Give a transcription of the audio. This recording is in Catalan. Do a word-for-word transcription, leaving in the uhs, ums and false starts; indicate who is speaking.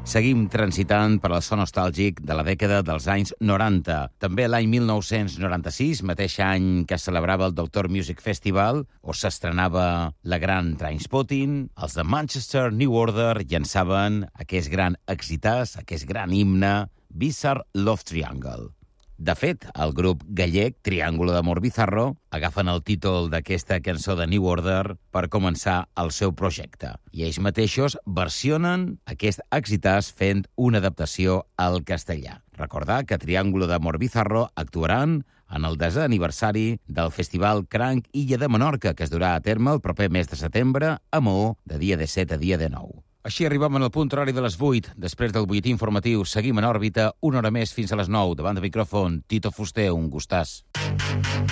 Speaker 1: Seguim transitant per al so nostàlgic de la dècada dels anys noranta. També l'any mil nou-cents noranta-sis, mateix any que es celebrava el Doctor Music Festival, o s'estrenava la gran Trainspotting, els de Manchester New Order llançaven aquest gran exitàs, aquest gran himne, Bizarre Love Triangle. De fet, el grup gallec Triángulo d'Amor Bizarro agafen el títol d'aquesta cançó de New Order per començar el seu projecte. I ells mateixos versionen aquest exitàs fent una adaptació al castellà. Recordar que Triángulo d'Amor Bizarro actuaran en el desè aniversari del Festival Cranc Illa de Menorca, que es durà a terme el proper mes de setembre a Maó, de dia disset a dia dinou. Així arribem al punt horari de les vuit. Després del butlletí informatiu, seguim en òrbita una hora més fins a les nou. Davant de micròfon, Tito Fuster, un gustàs.